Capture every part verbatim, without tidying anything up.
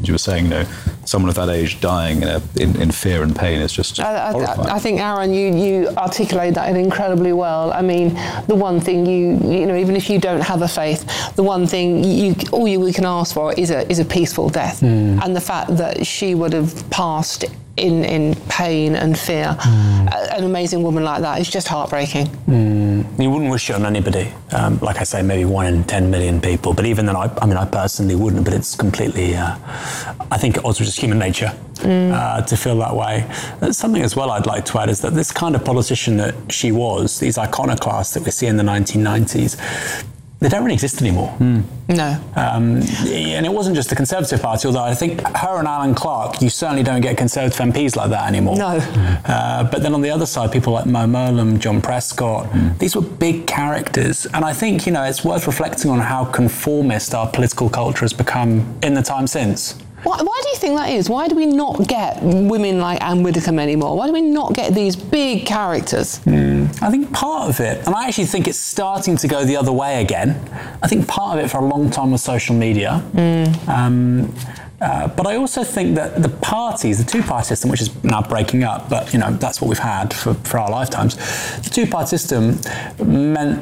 as you were saying, you know, someone of that age dying in, a, in, in fear and pain is just I, horrifying. I, I think, Aaron, you, you articulate that incredibly well. I mean, the one thing you, you know, even if you don't have a faith, the one thing you, all you we can ask for is a is a peaceful death. Mm. And the fact that she would have passed in, in pain and fear, mm. an amazing woman like that is just heartbreaking. Mm. You wouldn't wish it on anybody. Um, like I say, maybe one in ten million people. But even then, I, I mean, I personally wouldn't. But it's completely, uh, I think, also just human nature mm. uh, to feel that way. There's something as well I'd like to add is that this kind of politician that she was, these iconoclasts that we see in the nineteen nineties, they don't really exist anymore. Mm. No. Um, and it wasn't just the Conservative Party, although I think her and Alan Clark, you certainly don't get Conservative M Ps like that anymore. No. Uh, but then on the other side, people like Mo Mowlam, John Prescott, mm. these were big characters. And I think, you know, it's worth reflecting on how conformist our political culture has become in the time since. Why, why do you think that is? Why do we not get women like Anne Widdecombe anymore? Why do we not get these big characters? Mm. I think part of it, and I actually think it's starting to go the other way again. I think part of it for a long time was social media. Mm. Um, uh, but I also think that the parties, the two-party system, which is now breaking up, but, you know, that's what we've had for, for our lifetimes. The two-party system meant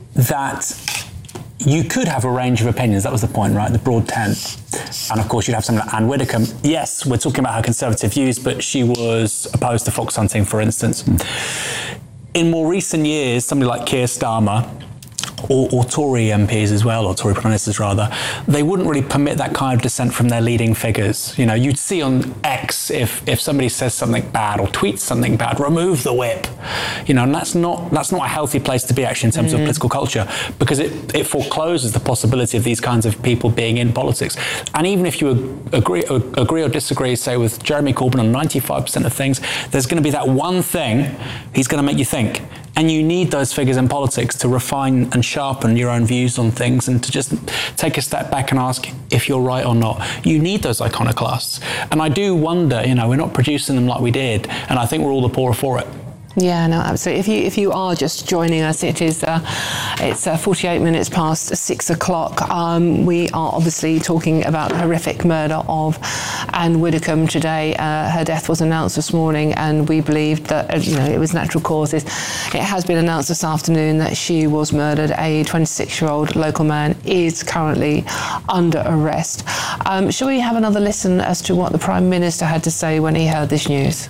that you could have a range of opinions. That was the point, right? The broad tent. And of course, you'd have someone like Anne Widdecombe. Yes, we're talking about her Conservative views, but she was opposed to fox hunting, for instance. Mm. In more recent years, somebody like Keir Starmer, or, or Tory M Ps as well, or Tory Prime Ministers rather, they wouldn't really permit that kind of dissent from their leading figures. You know, you'd see on X, if if somebody says something bad or tweets something bad, remove the whip. You know, and that's not that's not a healthy place to be actually in terms mm. of political culture, because it, it forecloses the possibility of these kinds of people being in politics. And even if you agree agree or disagree, say, with Jeremy Corbyn on ninety-five percent of things, there's going to be that one thing he's going to make you think. And you need those figures in politics to refine and sharpen your own views on things, and to just take a step back and ask if you're right or not. You need those iconoclasts. And I do wonder, you know, we're not producing them like we did, and I think we're all the poorer for it. Yeah, no, absolutely. If you if you are just joining us, it is uh, it's uh, forty-eight minutes past six o'clock. Um, we are obviously talking about the horrific murder of Anne Widdecombe today. Uh, her death was announced this morning, and we believed that uh, you know it was natural causes. It has been announced this afternoon that she was murdered. A twenty-six-year-old local man is currently under arrest. Um, shall we have another listen as to what the Prime Minister had to say when he heard this news?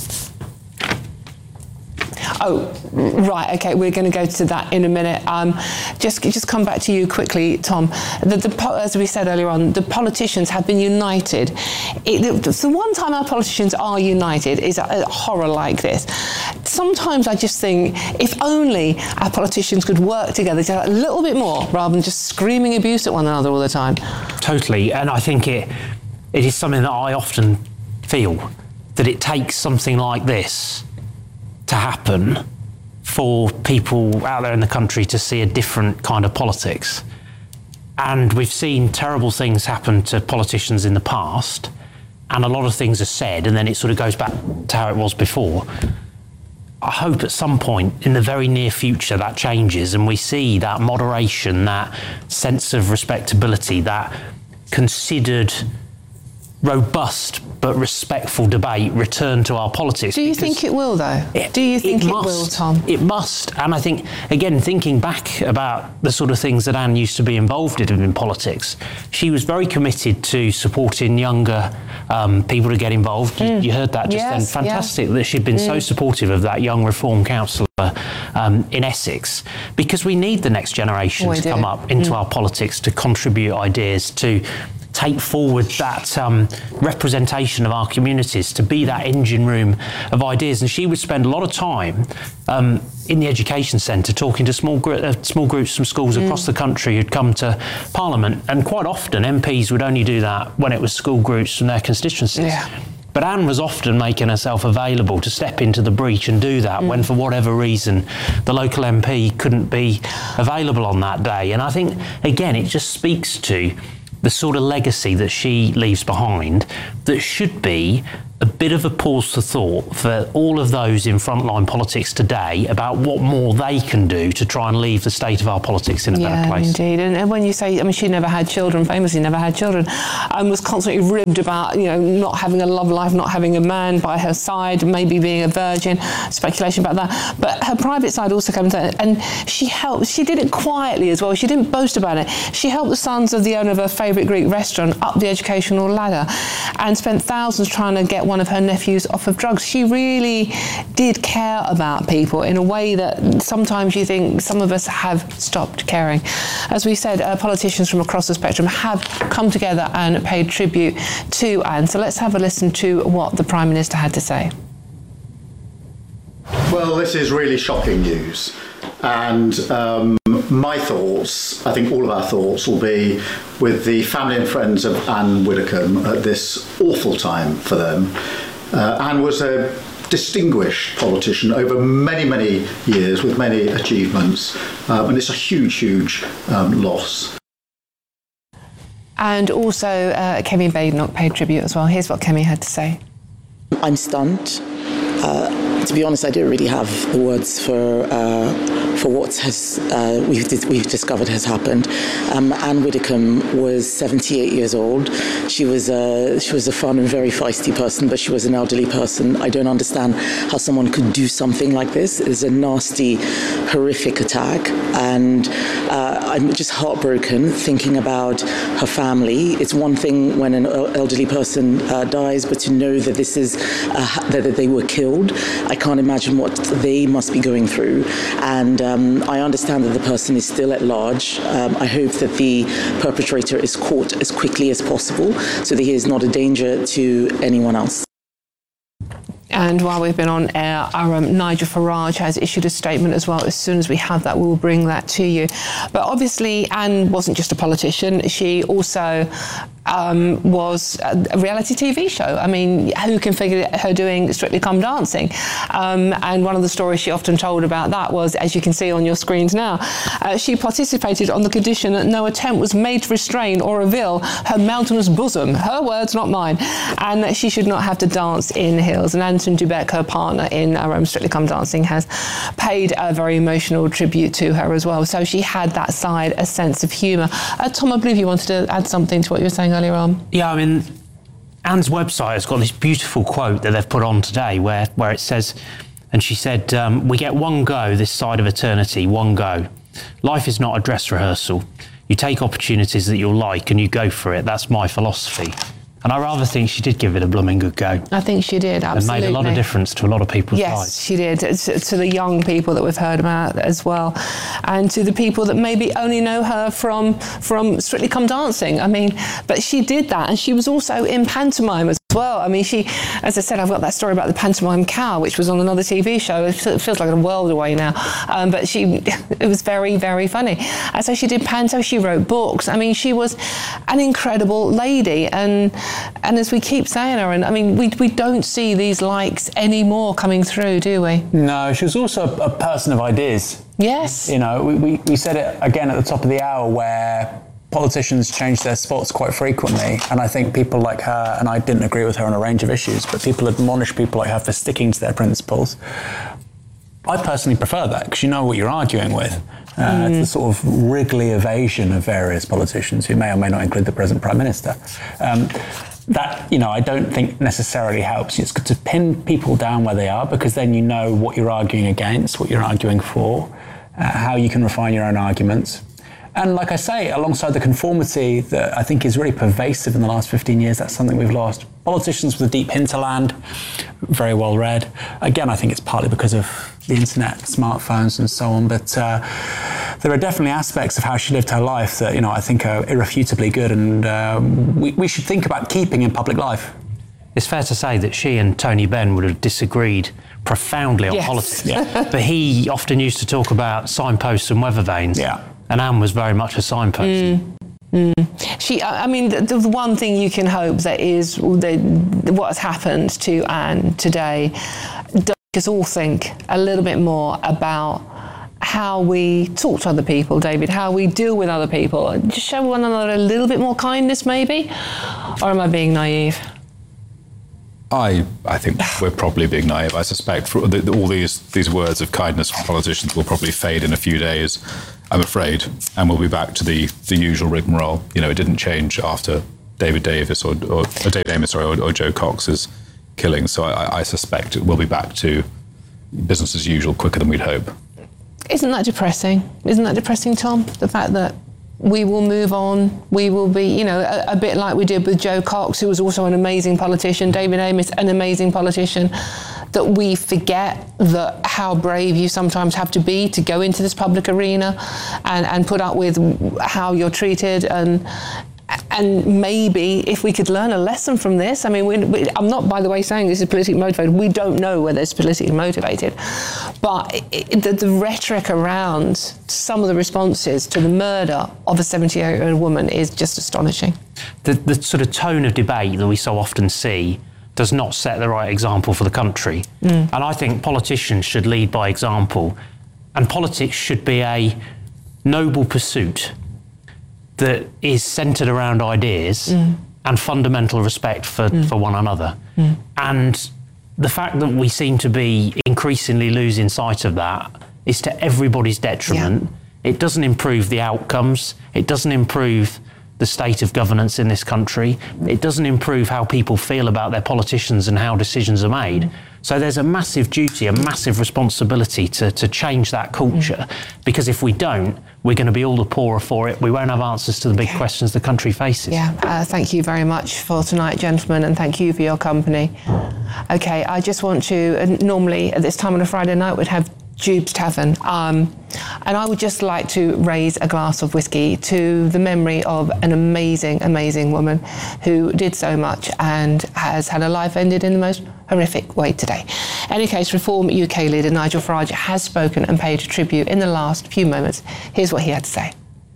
Oh, right, OK, we're going to go to that in a minute. Um, just just come back to you quickly, Tom. The, the, as we said earlier on, the politicians have been united. It, the, the one time our politicians are united is a, a horror like this. Sometimes I just think if only our politicians could work together just a little bit more rather than just screaming abuse at one another all the time. Totally, and I think it it is something that I often feel, that it takes something like this to happen for people out there in the country to see a different kind of politics. And we've seen terrible things happen to politicians in the past, and a lot of things are said, and then it sort of goes back to how it was before. I hope at some point in the very near future that changes, and we see that moderation, that sense of respectability, that considered, robust but respectful debate return to our politics. Do you think it will, though? It, Do you think it, it must, will, Tom? It must. And I think, again, thinking back about the sort of things that Anne used to be involved in in politics, she was very committed to supporting younger um, people to get involved. Mm. You, you heard that just yes, then. Fantastic yeah. that she'd been mm. so supportive of that young Reform councillor um, in Essex, because we need the next generation we to do. come up into mm. our politics, to contribute ideas, to take forward that um, representation of our communities, to be that engine room of ideas. And she would spend a lot of time um, in the education centre talking to small, gr- uh, small groups from schools mm. across the country who'd come to Parliament. And quite often M Ps would only do that when it was school groups from their constituencies. Yeah. But Anne was often making herself available to step into the breach and do that mm. when, for whatever reason, the local M P couldn't be available on that day. And I think, again, it just speaks to the sort of legacy that she leaves behind that should be a bit of a pause for thought for all of those in frontline politics today about what more they can do to try and leave the state of our politics in a yeah, better place. Indeed. And, and when you say, I mean, she never had children, famously never had children, and was constantly ribbed about, you know, not having a love life, not having a man by her side, maybe being a virgin, speculation about that. But her private side also comes out, and she helped, she did it quietly as well. She didn't boast about it. She helped the sons of the owner of her favourite Greek restaurant up the educational ladder and spent thousands trying to get one of her nephews off of drugs. She really did care about people in a way that sometimes you think some of us have stopped caring. As we said, uh, politicians from across the spectrum have come together and paid tribute to Anne. So let's have a listen to what the Prime Minister had to say. Well, this is really shocking news. And um, my thoughts, I think all of our thoughts, will be with the family and friends of Anne Widdecombe at this awful time for them. Uh, Anne was a distinguished politician over many, many years with many achievements, uh, and it's a huge, huge um, loss. And also, uh, Kemi Badenoch paid tribute as well. Here's what Kemi had to say. I'm stunned. Uh, to be honest, I don't really have the words for uh, for what has uh, we've we've discovered has happened. Um, Anne Widdecombe was seventy-eight years old. She was a she was a fun and very feisty person, but she was an elderly person. I don't understand how someone could do something like this. It is a nasty, horrific attack, and uh, I'm just heartbroken thinking about her family. It's one thing when an elderly person uh, dies, but to know that this is uh, that, that they were killed, I can't imagine what they must be going through. And um, I understand that the person is still at large. Um, I hope that the perpetrator is caught as quickly as possible so that he is not a danger to anyone else. And while we've been on air, our, um, Nigel Farage has issued a statement as well. As soon as we have that, we will bring that to you. But obviously, Anne wasn't just a politician. She also um, was a reality T V show. I mean, who can figure her doing Strictly Come Dancing? Um, and one of the stories she often told about that was, as you can see on your screens now, uh, she participated on the condition that no attempt was made to restrain or reveal her mountainous bosom. Her words, not mine. And that she should not have to dance in heels. And Anton Dubek, her partner in um, Strictly Come Dancing, has paid a very emotional tribute to her as well. So she had that side, a sense of humour. Uh, Tom, I believe you wanted to add something to what you were saying earlier on. Yeah, I mean, Anne's website has got this beautiful quote that they've put on today where, where it says, and she said, um, we get one go this side of eternity, one go. Life is not a dress rehearsal. You take opportunities that you'll like and you go for it. That's my philosophy. And I rather think she did give it a blooming good go. I think she did, absolutely. And made a lot of difference to a lot of people's yes, lives. Yes, she did. To, to the young people that we've heard about as well. And to the people that maybe only know her from, from Strictly Come Dancing. I mean, but she did that. And she was also in pantomime as well. I mean, she, as I said, I've got that story about the pantomime cow, which was on another T V show. It feels like a world away now. Um, but she, it was very, very funny. And so she did panto, she wrote books. I mean, she was an incredible lady. And and as we keep saying her, and I mean, we we don't see these likes anymore coming through, do we? No, she was also a, a person of ideas. Yes. You know, we, we, we said it again at the top of the hour where politicians change their spots quite frequently, and I think people like her, and I didn't agree with her on a range of issues, but people admonish people like her for sticking to their principles. I personally prefer that because you know what you're arguing with. Uh, mm. It's the sort of wriggly evasion of various politicians who may or may not include the present Prime Minister. Um, that, you know, I don't think necessarily helps. It's good to pin people down where they are because then you know what you're arguing against, what you're arguing for, uh, how you can refine your own arguments. And like I say, alongside the conformity that I think is really pervasive in the last fifteen years, that's something we've lost. Politicians with a deep hinterland, very well read. Again, I think it's partly because of the internet, smartphones and so on, but uh, there are definitely aspects of how she lived her life that, you know, I think are irrefutably good and uh, we, we should think about keeping in public life. It's fair to say that she and Tony Benn would have disagreed profoundly on yes. politics, yeah. But he often used to talk about signposts and weather vanes. Yeah. And Anne was very much a signpost. Mm. Mm. She, I mean, the, the one thing you can hope that is the, what has happened to Anne today does make us all think a little bit more about how we talk to other people, David, how we deal with other people. Just show one another a little bit more kindness, maybe? Or am I being naive? I I think we're probably being naive. I suspect for the, all these these words of kindness from politicians will probably fade in a few days, I'm afraid, and we'll be back to the, the usual rigmarole. You know, it didn't change after David Davis or, or, or David Amos, sorry, or, or Joe Cox's killing. So I, I suspect we'll be back to business as usual quicker than we'd hope. Isn't that depressing? Isn't that depressing, Tom? The fact that we will move on, we will be, you know, a, a bit like we did with Joe Cox, who was also an amazing politician, David Amos, an amazing politician, that we forget that how brave you sometimes have to be to go into this public arena and, and put up with how you're treated. And And maybe if we could learn a lesson from this, I mean, we, we, I'm not, by the way, saying this is politically motivated. We don't know whether it's politically motivated. But it, the, the rhetoric around some of the responses to the murder of a seventy-eight-year-old woman is just astonishing. The, the sort of tone of debate that we so often see does not set the right example for the country. Mm. And I think politicians should lead by example. And politics should be a noble pursuit that is centred around ideas mm. and fundamental respect for, mm. for one another. Mm. And the fact that we seem to be increasingly losing sight of that is to everybody's detriment. Yeah. It doesn't improve the outcomes. It doesn't improve the state of governance in this country. It doesn't improve how people feel about their politicians and how decisions are made. Mm. So there's a massive duty, a massive responsibility to, to change that culture, mm. because if we don't, we're going to be all the poorer for it. We won't have answers to the big okay. questions the country faces. Yeah, uh, thank you very much for tonight, gentlemen, and thank you for your company. Okay, I just want to, uh, normally at this time on a Friday night, we'd have Jube's Tavern. Um, and I would just like to raise a glass of whiskey to the memory of an amazing, amazing woman who did so much and has had her life ended in the most horrific way today. In any case, Reform U K leader Nigel Farage has spoken and paid tribute in the last few moments. Here's what he had to say.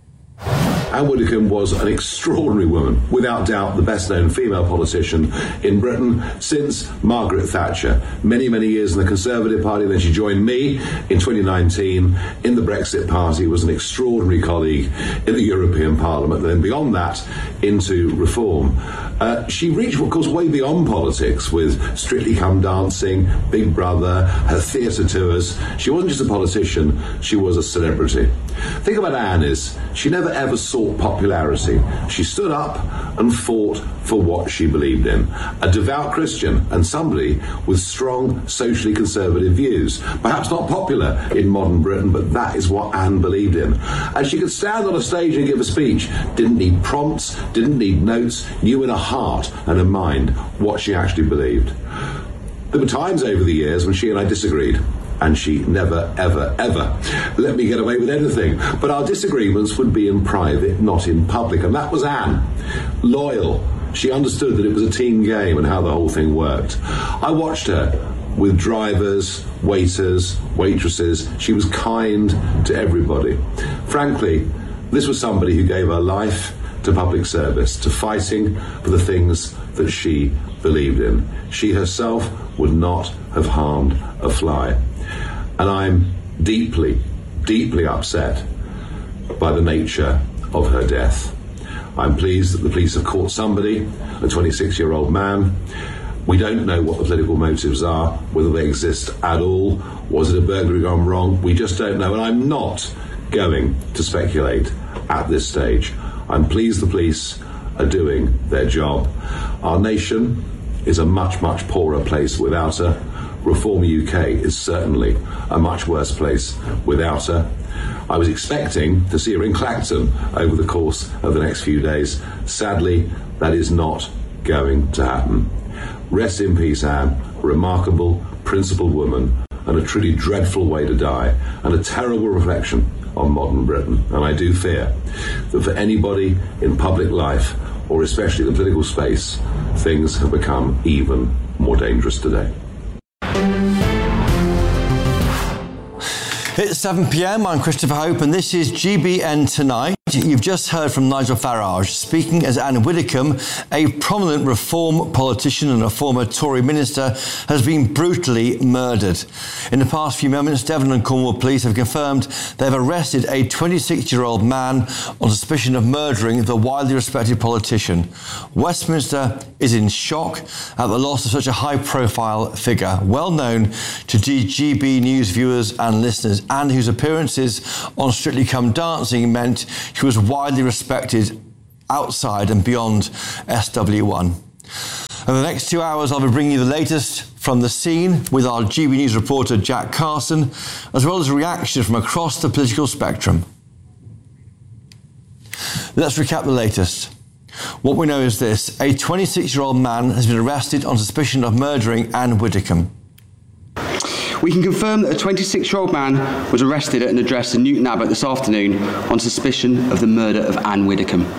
Anne Widdecombe was an extraordinary woman, without doubt the best-known female politician in Britain since Margaret Thatcher. Many, many years in the Conservative Party, then she joined me in twenty nineteen in the Brexit Party, was an extraordinary colleague in the European Parliament, then beyond that into Reform. Uh, she reached, of course, way beyond politics with Strictly Come Dancing, Big Brother, her theatre tours. She wasn't just a politician, she was a celebrity. The thing about Anne is she never ever sought popularity. She stood up and fought for what she believed in. A devout Christian and somebody with strong socially conservative views. Perhaps not popular in modern Britain, but that is what Anne believed in. And she could stand on a stage and give a speech. Didn't need prompts, didn't need notes, knew in her heart and her mind what she actually believed. There were times over the years when she and I disagreed. And she never, ever, ever let me get away with anything. But our disagreements would be in private, not in public. And that was Anne. Loyal. She understood that it was a team game and how the whole thing worked. I watched her with drivers, waiters, waitresses. She was kind to everybody. Frankly, this was somebody who gave her life to public service, to fighting for the things that she believed in. She herself would not have harmed a fly. And I'm deeply, deeply upset by the nature of her death. I'm pleased that the police have caught somebody, a twenty-six-year-old man. We don't know what the political motives are, whether they exist at all. Was it a burglary gone wrong? We just don't know. And I'm not going to speculate at this stage. I'm pleased the police are doing their job. Our nation is a much, much poorer place without her. Reform U K is certainly a much worse place without her. I was expecting to see her in Clacton over the course of the next few days. Sadly, that is not going to happen. Rest in peace, Anne, a remarkable, principled woman, and a truly dreadful way to die, and a terrible reflection on modern Britain. And I do fear that for anybody in public life, or especially the political space, things have become even more dangerous today. It's seven p m, I'm Christopher Hope, and this is G B N Tonight. You've just heard from Nigel Farage speaking as Anne Widdecombe, a prominent Reform politician and a former Tory minister, has been brutally murdered. In the past few moments, Devon and Cornwall police have confirmed they've arrested a twenty-six-year-old man on suspicion of murdering the widely respected politician. Westminster is in shock at the loss of such a high-profile figure, well known to G B News viewers and listeners, and whose appearances on Strictly Come Dancing meant she was widely respected outside and beyond S W one. Over the next two hours, I'll be bringing you the latest from the scene with our G B News reporter Jack Carson, as well as reaction from across the political spectrum. Let's recap the latest. What we know is this: a twenty-six-year-old man has been arrested on suspicion of murdering Anne Widdecombe. We can confirm that a twenty-six-year-old man was arrested at an address in Newton Abbot this afternoon on suspicion of the murder of Anne Widdecombe.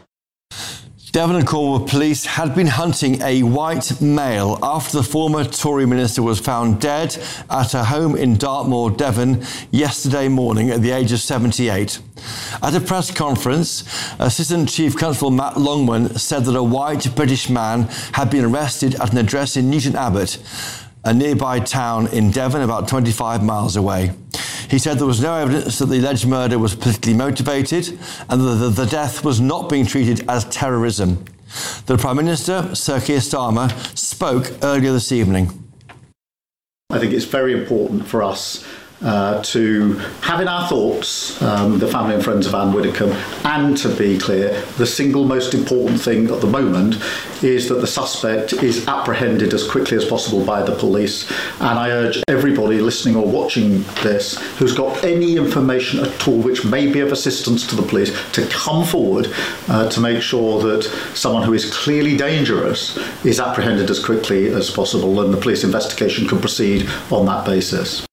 Devon and Cornwall police had been hunting a white male after the former Tory minister was found dead at her home in Dartmoor, Devon, yesterday morning at the age of seventy-eight. At a press conference, Assistant Chief Constable Matt Longman said that a white British man had been arrested at an address in Newton Abbot, a nearby town in Devon, about twenty-five miles away. He said there was no evidence that the alleged murder was politically motivated and that the death was not being treated as terrorism. The Prime Minister, Sir Keir Starmer, spoke earlier this evening. I think it's very important for us Uh, to have in our thoughts um, the family and friends of Anne Widdecombe, and to be clear, the single most important thing at the moment is that the suspect is apprehended as quickly as possible by the police. And I urge everybody listening or watching this who's got any information at all which may be of assistance to the police to come forward uh, to make sure that someone who is clearly dangerous is apprehended as quickly as possible, and the police investigation can proceed on that basis.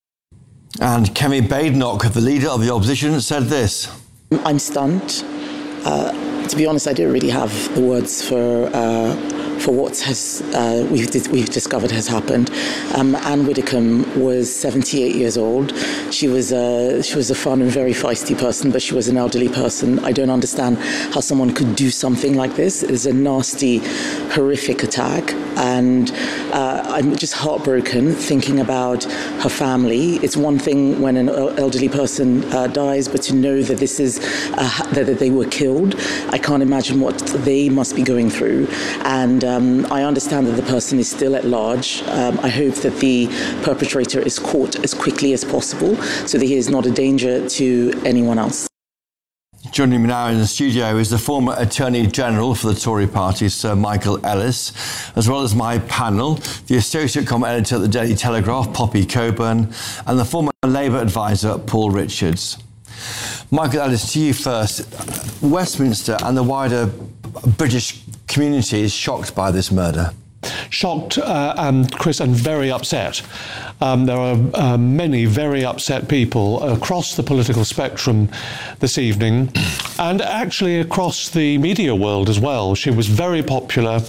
And Kemi Badenoch, the leader of the opposition, said this. I'm stunned. Uh, to be honest, I don't really have the words for uh, for what has uh, we've we've discovered has happened. Um, Anne Widdecombe was seventy-eight years old. She was a she was a fun and very feisty person, but she was an elderly person. I don't understand how someone could do something like this. It is a nasty, horrific attack, and uh, I'm just heartbroken thinking about her family. It's one thing when an elderly person uh, dies, but to know that this is uh, that they were killed, I can't imagine what they must be going through. And um, I understand that the person is still at large. Um, I hope that the perpetrator is caught as quickly as possible so that he is not a danger to anyone else. Joining me now in the studio is the former Attorney General for the Tory party, Sir Michael Ellis, as well as my panel, the Associate Comment Editor at the Daily Telegraph, Poppy Coburn, and the former Labour advisor, Paul Richards. Michael Ellis, to you first. Westminster and the wider British community is shocked by this murder. Shocked, uh, and Chris, and very upset. Um, there are uh, many very upset people across the political spectrum this evening, and actually across the media world as well. She was very popular.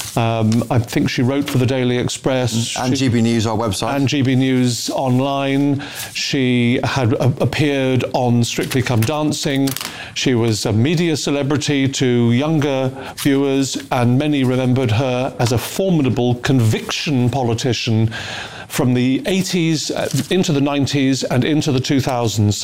Um, I think she wrote for the Daily Express. And she, G B News, our website. And G B News online. She had uh, appeared on Strictly Come Dancing. She was a media celebrity to younger viewers, and many remembered her as a formidable conviction politician from the eighties into the nineties and into the two thousands.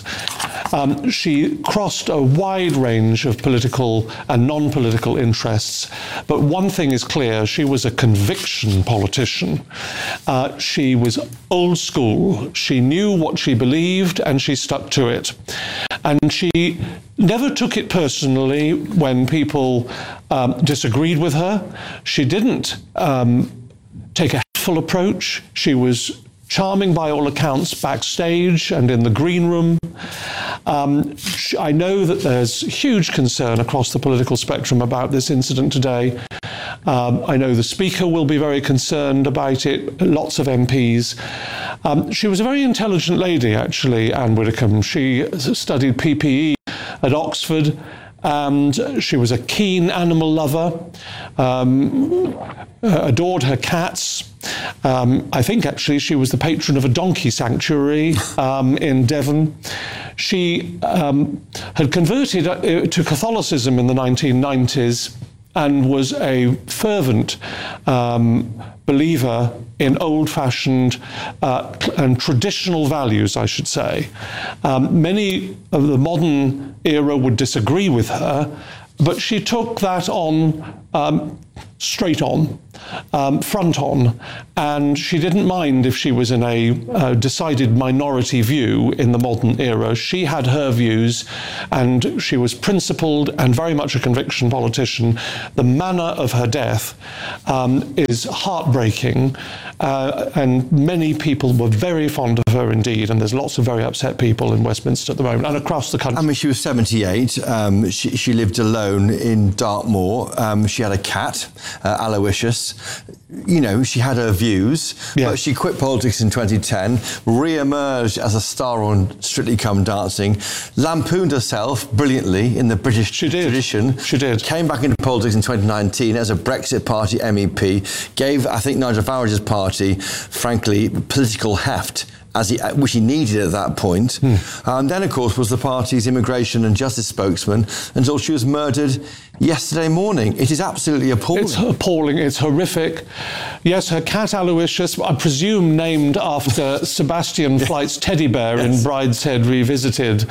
Um, she crossed a wide range of political and non-political interests, but one thing is clear: she was a conviction politician. Uh, she was old school. She knew what she believed and she stuck to it. And she never took it personally when people um, disagreed with her. She didn't um, take a hateful approach. She was charming by all accounts backstage and in the green room. Um, I know that there's huge concern across the political spectrum about this incident today. Um, I know the Speaker will be very concerned about it, lots of M Ps. Um, she was a very intelligent lady, actually, Anne Widdecombe. She studied P P E at Oxford, and she was a keen animal lover, um, adored her cats, Um, I think actually she was the patron of a donkey sanctuary um, in Devon. She um, had converted uh, to Catholicism in the nineteen nineties and was a fervent um, believer in old-fashioned uh, and traditional values, I should say. Um, many of the modern era would disagree with her, but she took that on um, straight on, um, front on, and she didn't mind if she was in a uh, decided minority view in the modern era. She had her views, and she was principled and very much a conviction politician. The manner of her death um, is heartbreaking, uh, and many people were very fond of her indeed, and there's lots of very upset people in Westminster at the moment and across the country. I mean, she was seventy-eight. Um, she, she lived alone in Dartmoor. Um, she had a cat, uh, Aloysius. You know, she had her views, yeah. But she quit politics in twenty ten, re-emerged as a star on Strictly Come Dancing, lampooned herself brilliantly in the British she did. tradition. She did. Came back into politics in twenty nineteen as a Brexit Party M E P, gave, I think, Nigel Farage's party, frankly, political heft, as he, which he needed at that point. Mm. And then, of course, was the party's immigration and justice spokesman until she was murdered yesterday morning. It is absolutely appalling. It's appalling. It's horrific. Yes, her cat Aloysius, I presume named after Sebastian Flight's teddy bear yes. in Brideshead Revisited.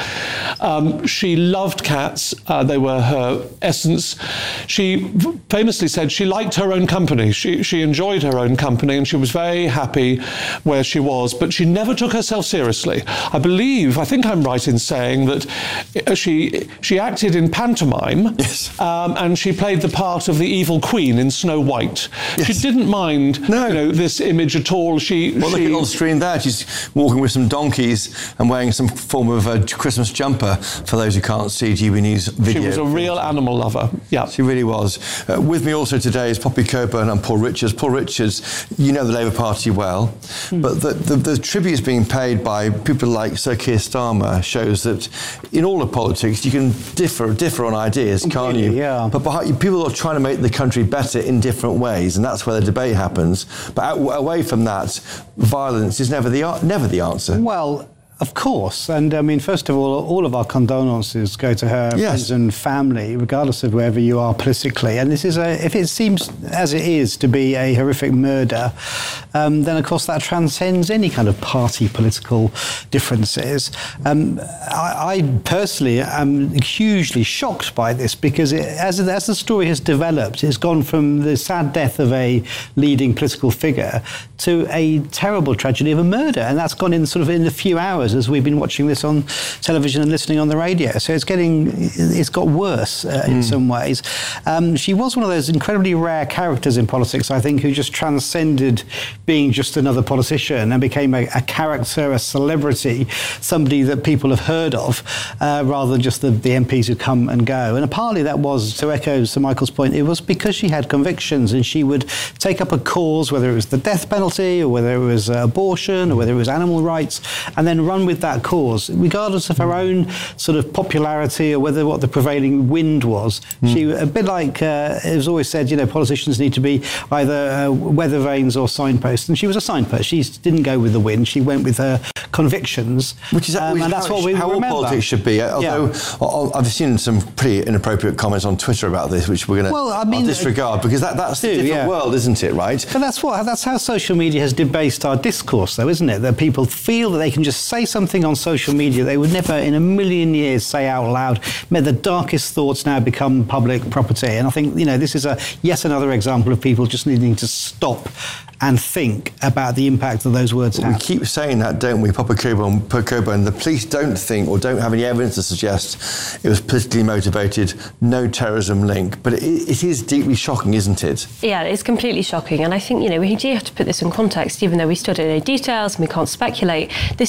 Um, she loved cats. Uh, they were her essence. She famously said she liked her own company. She, she enjoyed her own company, and she was very happy where she was, but she never took herself seriously. I believe, I think I'm right in saying that she she acted in pantomime, yes. um, and she played the part of the evil queen in Snow White. Yes. She didn't mind no. you know, this image at all. She, well, she, look at on screen there. She's walking with some donkeys and wearing some form of a Christmas jumper, for those who can't see G B News video. She was a real animal lover. Yeah, she really was. Uh, with me also today is Poppy Coburn and Paul Richards. Paul Richards, you know the Labour Party well, mm. but the, the, the tribute being paid by people like Sir Keir Starmer shows that in all of politics you can differ differ on ideas, can't you? Yeah. But behind, people are trying to make the country better in different ways, and that's where the debate happens. But out, away from that, violence is never the never the answer. Well, of course. And I mean, first of all, all of our condolences go to her yes. friends and family, regardless of wherever you are politically. And this is a, if it seems as it is to be a horrific murder, um, then of course that transcends any kind of party political differences. Um, I, I personally am hugely shocked by this because it, as, as the story has developed, it's gone from the sad death of a leading political figure to a terrible tragedy of a murder. And that's gone in sort of in a few hours as we've been watching this on television and listening on the radio. So it's getting, it's got worse uh, in mm. some ways. Um, she was one of those incredibly rare characters in politics, I think, who just transcended being just another politician and became a, a character, a celebrity, somebody that people have heard of, uh, rather than just the, the M Ps who come and go. And partly that was, to echo Sir Michael's point, it was because she had convictions and she would take up a cause, whether it was the death penalty or whether it was uh, abortion or whether it was animal rights, and then run with that cause, regardless of her own sort of popularity or whether what the prevailing wind was. Mm. She, a bit like uh, it was always said, you know, politicians need to be either uh, weather vanes or signposts, and she was a signpost. She didn't go with the wind. She went with her convictions, which is um, which and that's how, what we how remember. all politics should be. Although yeah. I've seen some pretty inappropriate comments on Twitter about this, which we're going to well, I mean, disregard because that, that's do, a different yeah. world, isn't it? Right? But that's what that's how social media has debased our discourse, though, isn't it? That people feel that they can just say something on social media they would never in a million years say out loud. May the darkest thoughts now become public property. And I think, you know, this is a yet another example of people just needing to stop and think about the impact that those words have. We keep saying that, don't we, Papa Coburn, Papa Coburn? The police don't think or don't have any evidence to suggest it was politically motivated, no terrorism link. But it, it is deeply shocking, isn't it? Yeah, it's completely shocking. And I think, you know, we do have to put this in context, even though we still don't know details and we can't speculate. This is at a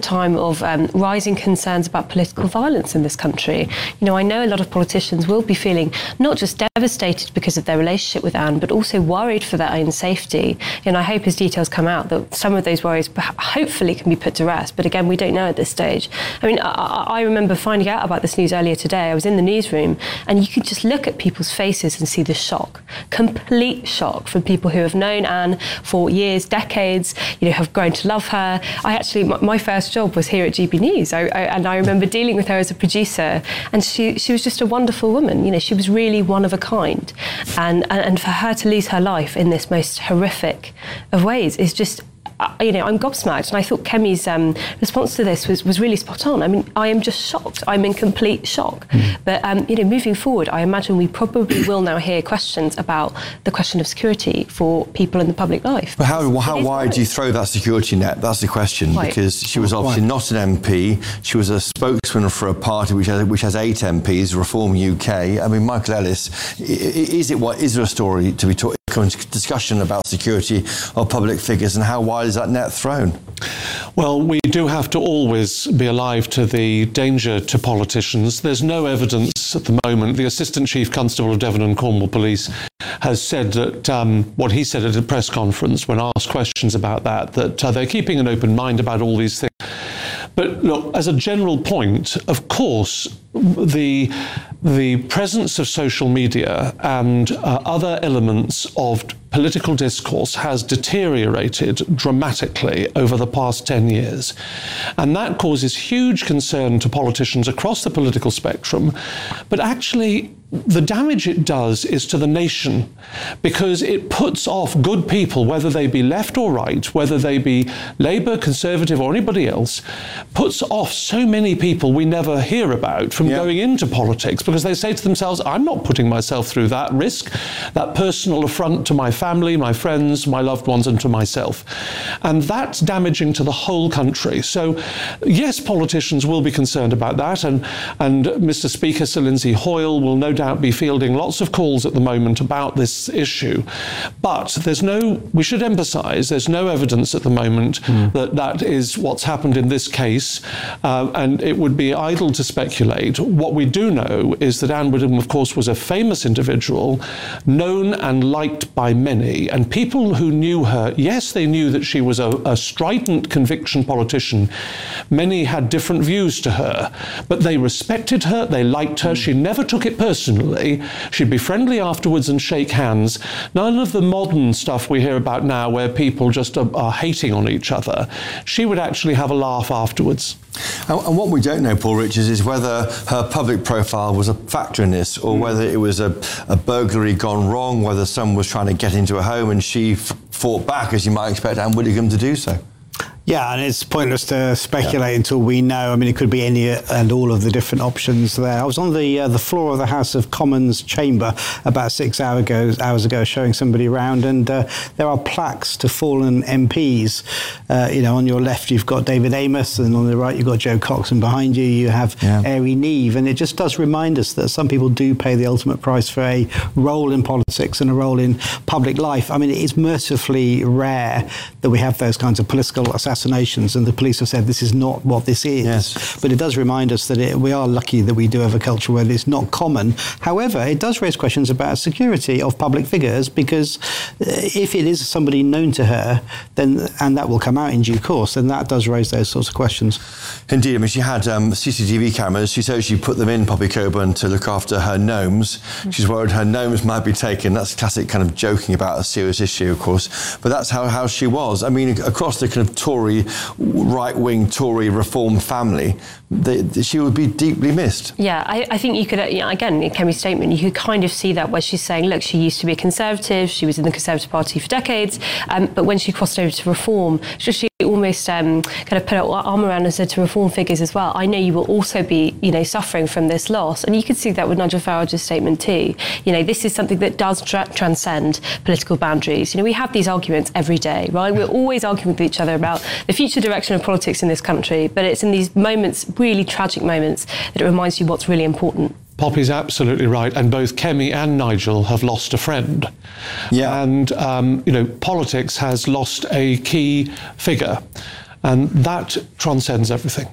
time of um, rising concerns about political violence in this country. You know, I know a lot of politicians will be feeling not just devastated because of their relationship with Anne, but also worried for their own safety. And I hope as details come out that some of those worries hopefully can be put to rest. But again, we don't know at this stage. I mean, I, I remember finding out about this news earlier today. I was in the newsroom and you could just look at people's faces and see the shock, complete shock from people who have known Anne for years, decades, you know, have grown to love her. I actually, my, my first job was here at G B News, I, I, and I remember dealing with her as a producer, and she she was just a wonderful woman. You know, she was really one of a kind, and and, and for her to lose her life in this most horrific of ways is just, you know, I'm gobsmacked. And I thought Kemi's um, response to this was, was really spot on. I mean, I am just shocked. I'm in complete shock. Mm. But, um, you know, moving forward, I imagine we probably will now hear questions about the question of security for people in the public life. But how, how wide do you throw that security net? That's the question. Quite. Because she was obviously Quite. not an M P. She was a spokesman for a party which has, which has eight M Ps, Reform U K. I mean, Michael Ellis, is it what is there a story to be taught? Discussion about security of public figures, and how wide is that net thrown? Well, we do have to always be alive to the danger to politicians. There's no evidence at the moment. The Assistant Chief Constable of Devon and Cornwall Police has said that um, what he said at a press conference when asked questions about that, that uh, they're keeping an open mind about all these things. But look, as a general point, of course, the the presence of social media and uh, other elements of political discourse has deteriorated dramatically over the past ten years. And that causes huge concern to politicians across the political spectrum. But actually, the damage it does is to the nation, because it puts off good people, whether they be left or right, whether they be Labour, Conservative or anybody else, puts off so many people we never hear about from yeah. going into politics, because they say to themselves, I'm not putting myself through that risk, that personal affront to my family, my friends, my loved ones and to myself. And that's damaging to the whole country. So yes, politicians will be concerned about that, and, and Mister Speaker Sir Lindsay Hoyle will no doubt be fielding lots of calls at the moment about this issue. But there's no, we should emphasise, there's no evidence at the moment mm. that that is what's happened in this case, uh, and it would be idle to speculate. What we do know is that Anne Widdecombe, of course, was a famous individual, known and liked by many, and people who knew her, yes, they knew that she was a, a strident conviction politician. Many had different views to her, but they respected her, they liked her, mm. she never took it personally. She'd be friendly afterwards and shake hands. None of the modern stuff we hear about now where people just are, are hating on each other. She would actually have a laugh afterwards. And, and what we don't know, Paul Richards, is whether her public profile was a factor in this, or mm. whether it was a, a burglary gone wrong, whether someone was trying to get into a home and she f- fought back, as you might expect Anne Widdecombe to do so. Yeah, and it's pointless to speculate yeah. until we know. I mean, it could be any and all of the different options there. I was on the uh, the floor of the House of Commons chamber about six hour ago, hours ago, showing somebody around, and uh, there are plaques to fallen M Ps. Uh, you know, on your left you've got David Amos, and on the right you've got Joe Cox, and behind you you have yeah. Airey Neave. And it just does remind us that some people do pay the ultimate price for a role in politics and a role in public life. I mean, it is mercifully rare that we have those kinds of political assassinations. Assassinations, and the police have said this is not what this is. Yes. But it does remind us that it, we are lucky that we do have a culture where it's not common. However, it does raise questions about security of public figures, because if it is somebody known to her, then, and that will come out in due course, then that does raise those sorts of questions. Indeed. I mean, she had um, C C T V cameras. She said she put them in, Poppy Coburn, to look after her gnomes. She's worried her gnomes might be taken. That's classic kind of joking about a serious issue, of course. But that's how, how she was. I mean, across the kind of Tory right-wing Tory reform family, they, they, she would be deeply missed. Yeah, I, I think you could, you know, again, in Kemi's statement, you could kind of see that where she's saying, look, she used to be a Conservative, she was in the Conservative Party for decades, um, but when she crossed over to Reform, she almost um, kind of put her arm around and said to Reform figures as well, I know you will also be, you know, suffering from this loss. And you could see that with Nigel Farage's statement too. You know, this is something that does tra- transcend political boundaries. You know, we have these arguments every day, right? We're always arguing with each other about the future direction of politics in this country, but it's in these moments, really tragic moments, that it reminds you what's really important. Poppy's absolutely right, and both Kemi and Nigel have lost a friend. Yeah. And, um, you know, politics has lost a key figure. And that transcends everything.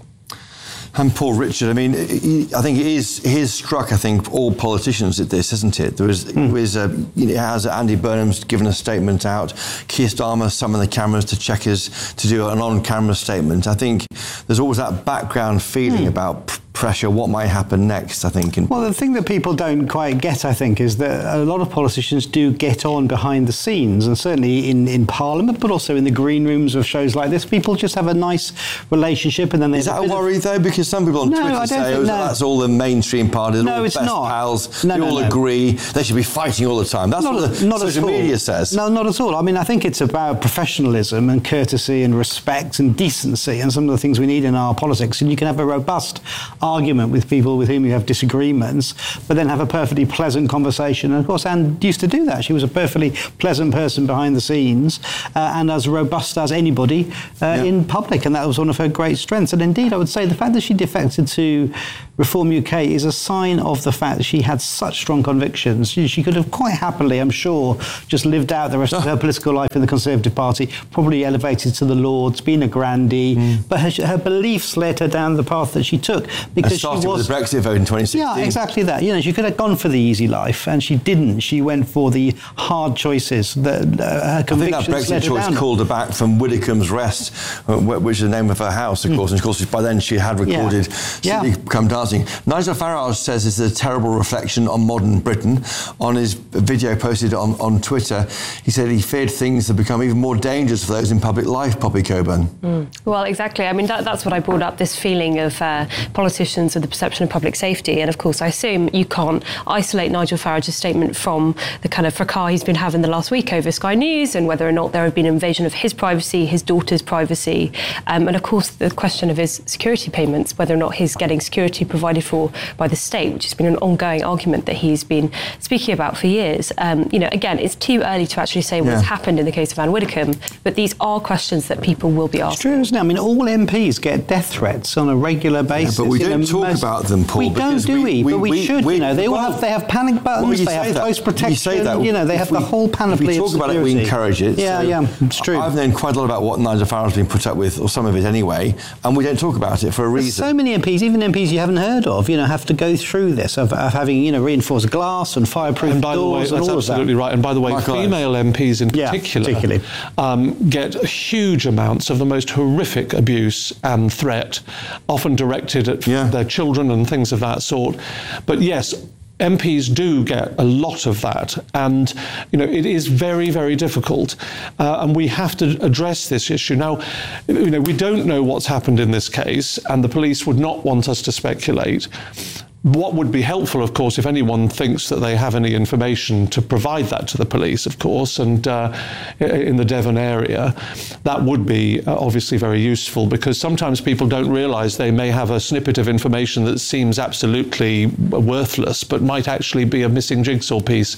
And Paul Richard, I mean, he, I think it is, it is struck, I think, all politicians at this, isn't it? There was, mm. was uh, you know, has Andy Burnham's given a statement out, Keir Starmer summoned the cameras to Chequers to do an on-camera statement. I think there's always that background feeling mm. about p- pressure, what might happen next, I think. In- well, the thing that people don't quite get, I think, is that a lot of politicians do get on behind the scenes, and certainly in, in Parliament, but also in the green rooms of shows like this, people just have a nice relationship, and then there's Is that a, a worry, of... though? Because some people on no, Twitter say, oh, no. that's all the mainstream parties, no, all it's best not. pals, no, they no, all no. agree, they should be fighting all the time. That's not, what the not social media says. No, not at all. I mean, I think it's about professionalism and courtesy and respect and decency and some of the things we need in our politics, and you can have a robust argument with people with whom you have disagreements, but then have a perfectly pleasant conversation. And of course, Anne used to do that. She was a perfectly pleasant person behind the scenes uh, and as robust as anybody uh, yeah. in public, and that was one of her great strengths. And indeed, I would say the fact that she defected to Reform U K is a sign of the fact that she had such strong convictions. She, she could have quite happily, I'm sure, just lived out the rest of her political life in the Conservative Party, probably elevated to the Lords, been a grandee, mm. but her, her beliefs led her down the path that she took, because she was... with the Brexit vote in twenty sixteen. Yeah, exactly that. You know, she could have gone for the easy life, and she didn't. She went for the hard choices that uh, her convictions I think that Brexit choice down. called her back from Widdicombe's Rest, uh, which is the name of her house, of mm. course. And of course, by then she had recorded yeah. yeah. Come Dancing. Nigel Farage says this is a terrible reflection on modern Britain. On his video posted on, on Twitter, he said he feared things had become even more dangerous for those in public life, Poppy Coburn. Mm. Well, exactly. I mean, that, that's what I brought up, this feeling of uh, politicians and the perception of public safety. And of course, I assume you can't isolate Nigel Farage's statement from the kind of fracas he's been having the last week over Sky News and whether or not there have been an invasion of his privacy, his daughter's privacy, um, and of course the question of his security payments, whether or not he's getting security provided for by the state, which has been an ongoing argument that he's been speaking about for years. Um, you know, again, it's too early to actually say what's yeah. happened in the case of Anne Widdecombe, but these are questions that people will be asking. It's true, isn't it? I mean, all M Ps get death threats on a regular basis. Yeah, but we don't talk most... about them, Paul. We don't, do we? we but we, we should. We, you know, they all well, have. They have panic buttons. Well, they have close that. protection. You say that. You know, they have we, the whole panoply. If we talk of about it, we encourage it. Yeah, so yeah, it's true. I've known quite a lot about what Nigel Farage has been put up with, or some of it anyway, and we don't talk about it for a reason. There's so many M Ps, even M Ps you haven't heard of, you know, have to go through this of, of having, you know, reinforced glass and fireproof and by doors the way, and that's all absolutely of that. right. And by the way, Michael female M Ps in yeah, particular particularly. Um, get huge amounts of the most horrific abuse and threat, often directed at yeah. their children and things of that sort. But yes, M Ps do get a lot of that, and you know it is very, very difficult, uh, and we have to address this issue. Now, you know, we don't know what's happened in this case, and the police would not want us to speculate. What would be helpful, of course, if anyone thinks that they have any information, to provide that to the police, of course, and uh, in the Devon area, that would be uh, obviously very useful, because sometimes people don't realise they may have a snippet of information that seems absolutely worthless, but might actually be a missing jigsaw piece.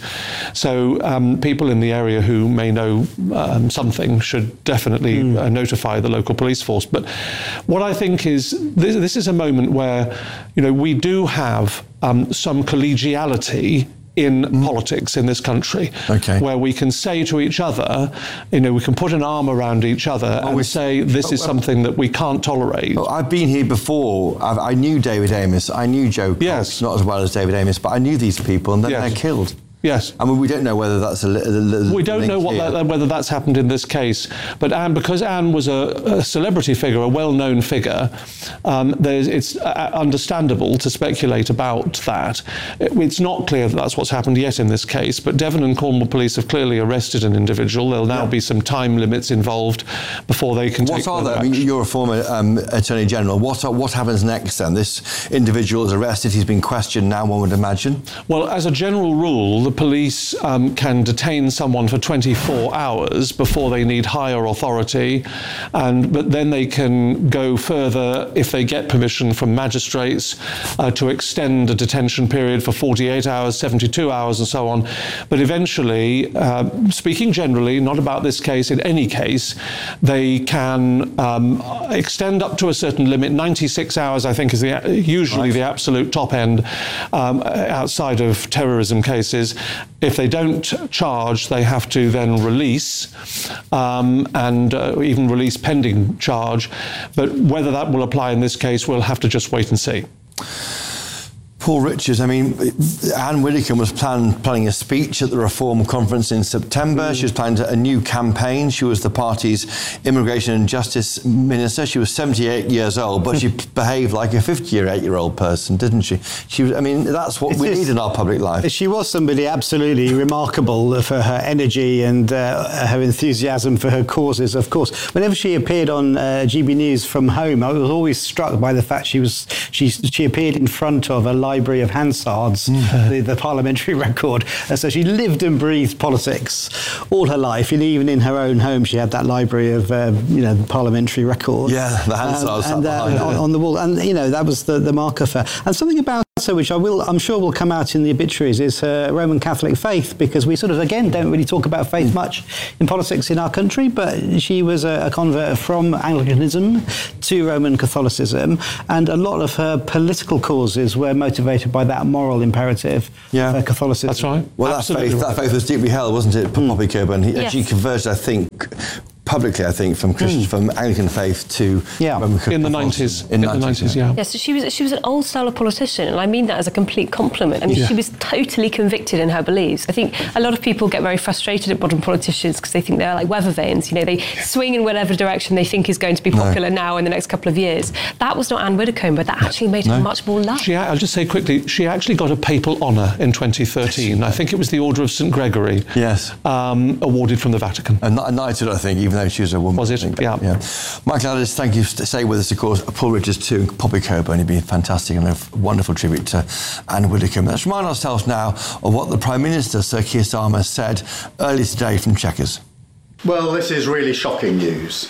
So um, people in the area who may know um, something should definitely mm. uh, notify the local police force. But what I think is this, this is a moment where, you know, we do have have um, some collegiality in mm. politics in this country, okay. where we can say to each other, you know, we can put an arm around each other oh, and we, say this oh, is something that we can't tolerate. Oh, I've been here before. I've, I knew David Amess. I knew Joe Cox, yes. not as well as David Amess, but I knew these people, and then yes. they're killed. Yes. I mean, we don't know whether that's a... a, a we don't know what that, whether that's happened in this case. But Anne, because Anne was a, a celebrity figure, a well-known figure, um, there's, it's uh, understandable to speculate about that. It, it's not clear that that's what's happened yet in this case, but Devon and Cornwall Police have clearly arrested an individual. There'll now yeah. be some time limits involved before they can what take are further they? I mean, action. you're a former um, Attorney General. What, are, what happens next then? This individual is arrested. He's been questioned now, one would imagine. Well, as a general rule, the police um, can detain someone for twenty-four hours before they need higher authority, and but then they can go further if they get permission from magistrates uh, to extend a detention period for forty-eight hours, seventy-two hours, and so on. But eventually, uh, speaking generally, not about this case, in any case, they can um, extend up to a certain limit. ninety-six hours, I think, is the, usually right. the absolute top end um, outside of terrorism cases. If they don't charge, they have to then release, um, and uh, even release pending charge. But whether that will apply in this case, we'll have to just wait and see. Paul Richards, I mean, Anne Widdecombe was plan, planning a speech at the Reform Conference in September. Mm. She was planning a new campaign. She was the party's Immigration and Justice Minister. She was seventy-eight years old, but she behaved like a fifty-eight-year-old person, didn't she? She was, I mean, that's what it's we this, need in our public life. She was somebody absolutely remarkable for her energy and uh, her enthusiasm for her causes, of course. Whenever she appeared on uh, G B News from home, I was always struck by the fact she was she, she appeared in front of a live Library of Hansard's, mm. the, the parliamentary record. And so she lived and breathed politics all her life. And even in her own home, she had that library of, uh, you know, parliamentary records. Yeah, the Hansard's um, and, uh, on, on the wall. And, you know, that was the, the marker for her. And something about her, which I will, I'm sure will come out in the obituaries, is her Roman Catholic faith, because we sort of, again, don't really talk about faith mm. much in politics in our country, but she was a, a convert from Anglicanism to Roman Catholicism, and a lot of her political causes were motivated by that moral imperative yeah. for Catholicism. That's right. Well, that faith, that faith was deeply held, wasn't it, mm. Poppy Coburn? He yes. actually converted, I think, publicly, I think, from Christian, mm. from Anglican faith to yeah. Roman in the nineties. In, in the nineties, yeah. yeah. Yeah, so she was she was an old style of politician, and I mean that as a complete compliment. I mean, yeah. she was totally convicted in her beliefs. I think a lot of people get very frustrated at modern politicians because they think they're like weather vanes. You know, they swing in whatever direction they think is going to be popular no. now in the next couple of years. That was not Anne Widdecombe, but that actually made no. her much more loved. She, I'll just say quickly, she actually got a papal honour in twenty thirteen. I think it was the Order of Saint Gregory. Yes. Um, awarded from the Vatican. And a knighthood, I think, even though she was a woman. Was it? Yeah. yeah. Michael Addis, thank you for staying with us, of course. Paul Richards too, and Poppy Coburn. You've been fantastic and a wonderful tribute to Anne Widdecombe. Let's remind ourselves now of what the Prime Minister, Sir Keir Starmer, said earlier today from Chequers. Well, this is really shocking news.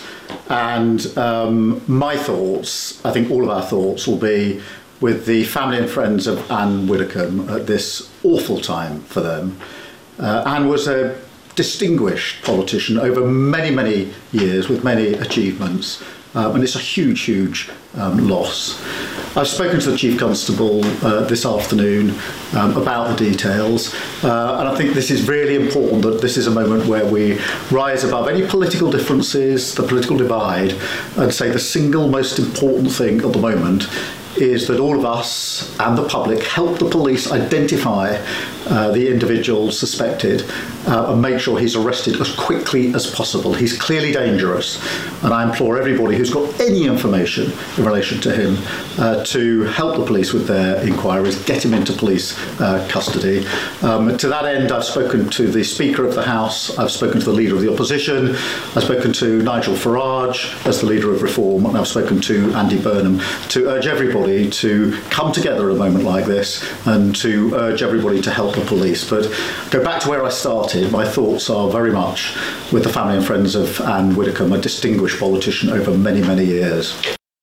And um, my thoughts, I think all of our thoughts, will be with the family and friends of Anne Widdecombe at this awful time for them. Uh, Anne was a distinguished politician over many, many years with many achievements, um, and it's a huge, huge um, loss. I've spoken to the Chief Constable uh, this afternoon um, about the details, uh, and I think this is really important that this is a moment where we rise above any political differences, the political divide, and say the single most important thing at the moment is that all of us and the public help the police identify uh, the individual suspected uh, and make sure he's arrested as quickly as possible. He's clearly dangerous, and I implore everybody who's got any information in relation to him uh, to help the police with their inquiries, get him into police uh, custody. Um, to that end, I've spoken to the Speaker of the House, I've spoken to the Leader of the Opposition, I've spoken to Nigel Farage as the Leader of Reform, and I've spoken to Andy Burnham to urge everybody to come together at a moment like this and to urge everybody to help the police. But go back to where I started. My thoughts are very much with the family and friends of Anne Widdecombe, a distinguished politician over many, many years.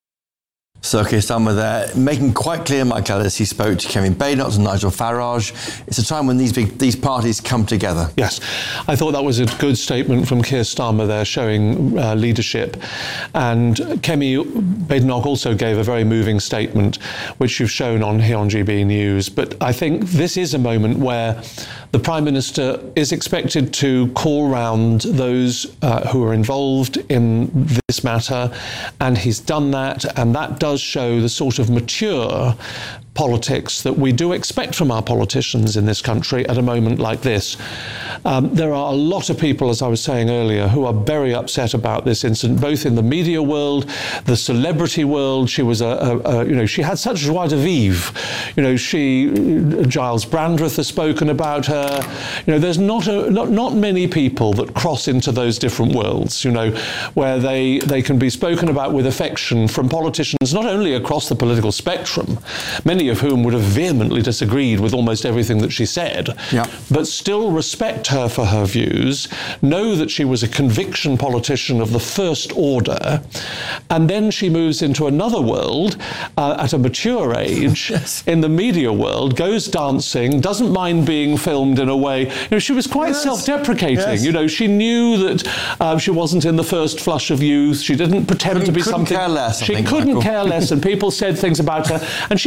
Sir Keir Starmer there, making quite clear, Michael Ellis, he spoke to Kevin Badenoch and Nigel Farage. It's a time when these big, these parties come together. Yes, I thought that was a good statement from Keir Starmer there, showing uh, leadership. And Kemi Badenoch also gave a very moving statement, which you've shown on here on G B News. But I think this is a moment where the Prime Minister is expected to call round those uh, who are involved in this matter, and he's done that, and that does show the sort of mature politics that we do expect from our politicians in this country at a moment like this. Um, there are a lot of people, as I was saying earlier, who are very upset about this incident, both in the media world, the celebrity world. She was a, a, a you know, she had such joie de vivre. You know, she, Giles Brandreth has spoken about her. You know, there's not a, not not many people that cross into those different worlds, you know, where they, they can be spoken about with affection from politicians, not only across the political spectrum, many of whom would have vehemently disagreed with almost everything that she said, yeah. but still respect her for her views, know that she was a conviction politician of the first order, and then she moves into another world uh, at a mature age, yes. in the media world, goes dancing, doesn't mind being filmed in a way. You know, she was quite yes. self-deprecating. Yes. You know, she knew that uh, she wasn't in the first flush of youth. She didn't pretend couldn't, to be couldn't something. Care less, she think, couldn't Michael. care less, and people said things about her, and she didn't say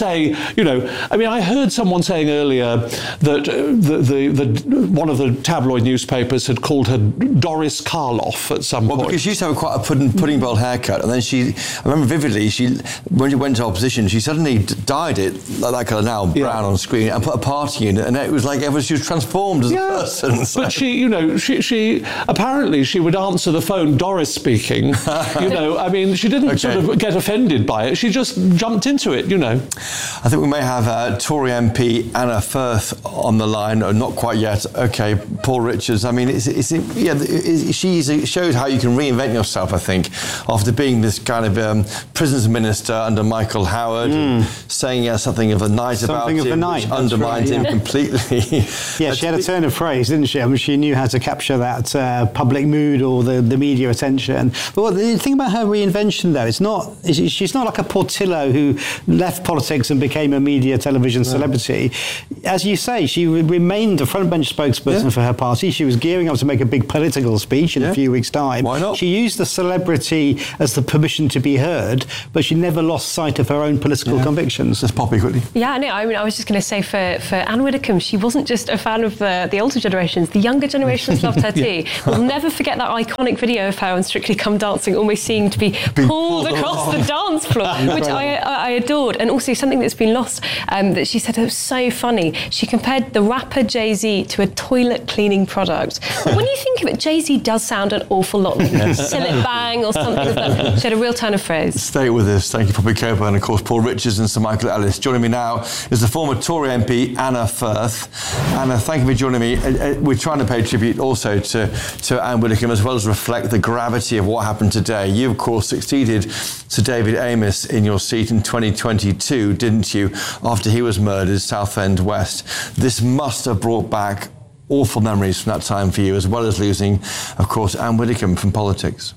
say, you know, I mean, I heard someone saying earlier that uh, the, the, the one of the tabloid newspapers had called her Doris Karloff at some well, point. Because she used to have quite a pudding, pudding bowl haircut, and then she, I remember vividly, she when she went to opposition, she suddenly d- dyed it like that colour now, brown yeah. on screen, and put a party in it, and it was like ever she was transformed as yeah. a person. So. But she, you know, she, she apparently she would answer the phone, Doris speaking. You know, I mean, she didn't okay. sort of get offended by it. She just jumped into it, you know. I think we may have uh, Tory M P Anna Firth on the line, or not quite yet. Okay, Paul Richards. I mean, it's, it's yeah, it, she's, it shows how you can reinvent yourself, I think, after being this kind of um, prisons minister under Michael Howard, mm. saying uh, something of a night something about of him, a night, which undermined right, yeah. him completely. Yeah, she had a turn of phrase, didn't she? I mean, she knew how to capture that uh, public mood or the, the media attention. But what, the thing about her reinvention, though, it's not, she's not like a Portillo who left politics and became a media television no. celebrity. As you say, she remained a frontbench spokesperson yeah. for her party. She was gearing up to make a big political speech in yeah. a few weeks' time. Why not? She used the celebrity as the permission to be heard, but she never lost sight of her own political yeah. convictions. Just Poppy quickly. Yeah, no, I mean, I was just going to say for, for Anne Widdecombe, she wasn't just a fan of the, the older generations. The younger generations loved her too. yeah. We'll never forget that iconic video of her on Strictly Come Dancing, almost seeing to be pulled across the dance floor, which I, I adored. And also something that's been lost, um, that she said was so funny. She compared the rapper Jay-Z to a toilet cleaning product. But when you think of it, Jay-Z does sound an awful lot like Sillet Bang or something like that. She had a real turn of phrase. Stay with us. Thank you, Poppy Coburn, and of course Paul Richards and Sir Michael Ellis. Joining me now is the former Tory M P Anna Firth. Anna, thank you for joining me. We're trying to pay tribute also to, to Anne Widdecombe, as well as reflect the gravity of what happened today. You, of course, succeeded Sir David Amess in your seat in twenty twenty-two, didn't you, after he was murdered, Southend West. This must have brought back awful memories from that time for you, as well as losing, of course, Anne Widdecombe from politics.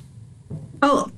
Oh,